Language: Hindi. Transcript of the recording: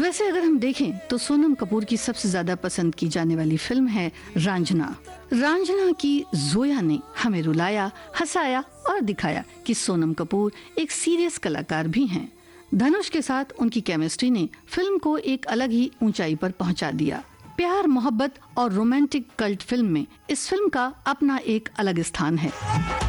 वैसे अगर हम देखें तो सोनम कपूर की सबसे ज्यादा पसंद की जाने वाली फिल्म है रांझना। रांझना की जोया ने हमें रुलाया, हंसाया और दिखाया कि सोनम कपूर एक सीरियस कलाकार भी हैं। धनुष के साथ उनकी केमिस्ट्री ने फिल्म को एक अलग ही ऊंचाई पर पहुंचा दिया। प्यार, मोहब्बत और रोमांटिक कल्ट फिल्म में इस फिल्म का अपना एक अलग स्थान है।